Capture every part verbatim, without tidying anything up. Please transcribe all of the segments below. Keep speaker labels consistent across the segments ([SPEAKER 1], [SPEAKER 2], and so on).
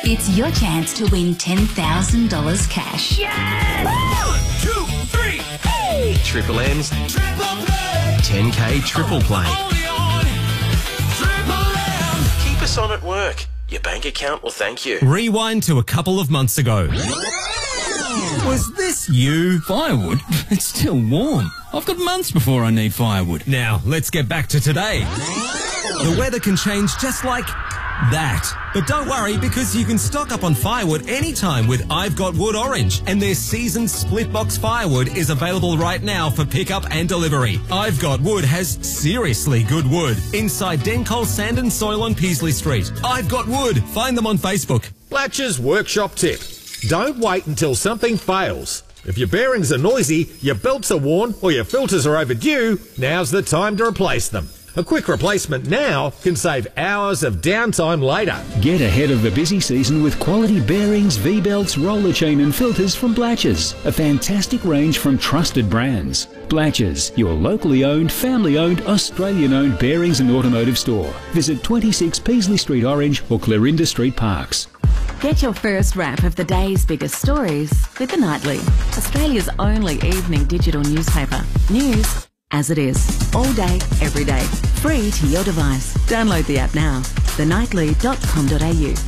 [SPEAKER 1] It's your chance to win ten thousand dollars cash.
[SPEAKER 2] Yes! One, two, three, hey!
[SPEAKER 3] Triple M's
[SPEAKER 2] Triple play.
[SPEAKER 3] ten K triple play.
[SPEAKER 2] Only on Triple M.
[SPEAKER 3] Keep us on at work. Your bank account will thank you.
[SPEAKER 4] Rewind to a couple of months ago. Was this you?
[SPEAKER 5] Firewood? It's still warm. I've got months before I need firewood.
[SPEAKER 4] Now, let's get back to today. The weather can change just like that. But don't worry, because you can stock up on firewood anytime with I've Got Wood Orange. And their seasoned split box firewood is available right now for pickup and delivery. I've Got Wood has seriously good wood inside Dencol Sand and Soil on Peasley Street. I've Got Wood. Find them on Facebook.
[SPEAKER 6] Blatch's workshop tip. Don't wait until something fails. If your bearings are noisy, your belts are worn, or your filters are overdue, now's the time to replace them. A quick replacement now can save hours of downtime later.
[SPEAKER 7] Get ahead of the busy season with quality bearings, V-belts, roller chain and filters from Blatch's. A fantastic range from trusted brands. Blatch's, your locally owned, family-owned, Australian-owned bearings and automotive store. Visit twenty-six Peasley Street Orange or Clarinda Street Parks.
[SPEAKER 8] Get your first wrap of the day's biggest stories with The Nightly, Australia's only evening digital newspaper. News as it is, all day, every day, free to your device. Download the app now, the nightly dot com dot a u.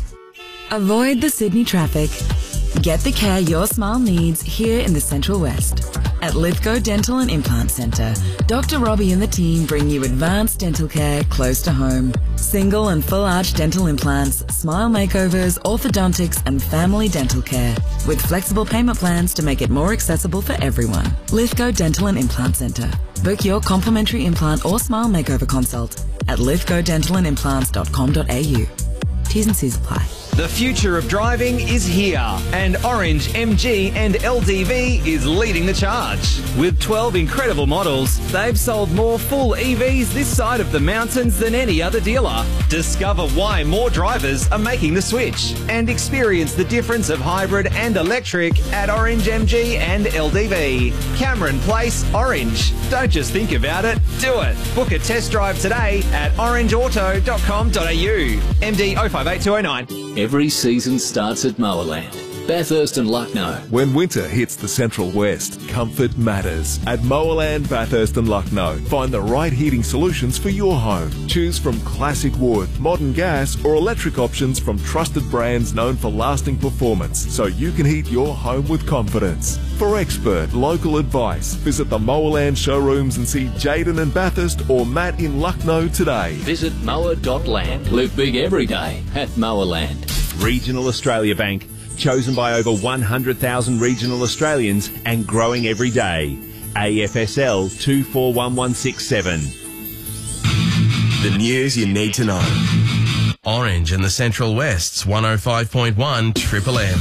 [SPEAKER 9] Avoid the Sydney traffic. Get the care your smile needs here in the Central West. At Lithgow Dental and Implant Centre, Doctor Robbie and the team bring you advanced dental care close to home. Single and full arch dental implants, smile makeovers, orthodontics and family dental care with flexible payment plans to make it more accessible for everyone. Lithgow Dental and Implant Centre. Book your complimentary implant or smile makeover consult at lithgow dental and implants dot com dot a u. T's and C's apply.
[SPEAKER 10] The future of driving is here, and Orange, M G and L D V is leading the charge. With twelve incredible models, they've sold more full E Vs this side of the mountains than any other dealer. Discover why more drivers are making the switch and experience the difference of hybrid and electric at Orange, M G and L D V. Cameron Place, Orange. Don't just think about it, do it. Book a test drive today at orange auto dot com dot a u. M D oh five eight two oh nine.
[SPEAKER 11] Every season starts at Mowerland, Bathurst and Lucknow.
[SPEAKER 12] When winter hits the Central West, comfort matters. At Mowerland, Bathurst and Lucknow, find the right heating solutions for your home. Choose from classic wood, modern gas or electric options from trusted brands known for lasting performance, so you can heat your home with confidence. For expert local advice, visit the Mowerland showrooms and see Jaden in Bathurst or Matt in Lucknow today.
[SPEAKER 11] Visit mower dot land. Live big every day at Mowerland.
[SPEAKER 13] Regional Australia Bank, chosen by over one hundred thousand regional Australians and growing every day. A F S L two four one one six seven.
[SPEAKER 3] The news you need to know. Orange and the Central West's one oh five point one Triple M.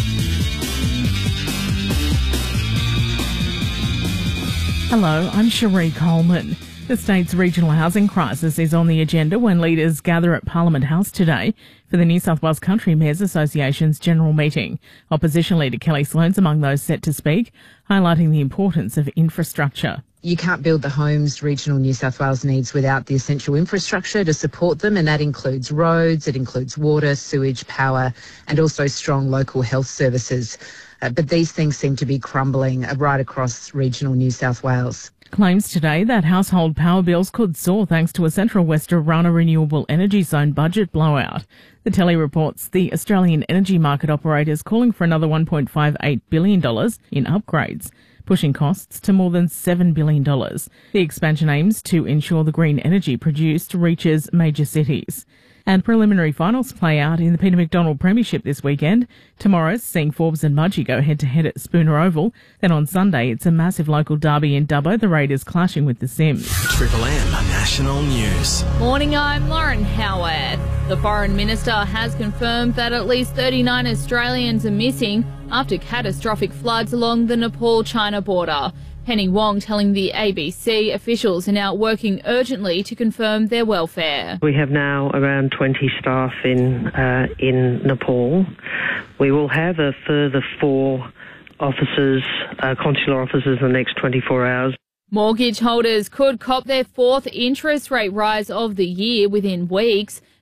[SPEAKER 14] Hello, I'm Cherie Coleman. The state's regional housing crisis is on the agenda when leaders gather at Parliament House today for the New South Wales Country Mayors Association's general meeting. Opposition leader Kelly Sloan's among those set to speak, highlighting the importance of infrastructure.
[SPEAKER 15] You can't build the homes regional New South Wales needs without the essential infrastructure to support them, and that includes roads, it includes water, sewage, power, and also strong local health services. Uh, but these things seem to be crumbling uh, right across regional New South Wales.
[SPEAKER 14] Claims today that household power bills could soar thanks to a Central West Orana Renewable Energy Zone budget blowout. The Telly reports the Australian energy market operators calling for another one point five eight billion dollars in upgrades, pushing costs to more than seven billion dollars. The expansion aims to ensure the green energy produced reaches major cities. And preliminary finals play out in the Peter McDonald Premiership this weekend. Tomorrow's seeing Forbes and Mudgee go head-to-head at Spooner Oval. Then on Sunday, it's a massive local derby in Dubbo, the Raiders clashing with the Sims.
[SPEAKER 3] Triple M National News.
[SPEAKER 16] Morning, I'm Lauren Howard. The Foreign Minister has confirmed that at least thirty-nine Australians are missing after catastrophic floods along the Nepal-China border. Penny Wong telling the A B C officials are now working urgently to confirm their welfare.
[SPEAKER 17] We have now around twenty staff in uh, in Nepal. We will have a further four officers, uh, consular officers in the next twenty-four hours.
[SPEAKER 16] Mortgage holders could cop their fourth interest rate rise of the year within weeks.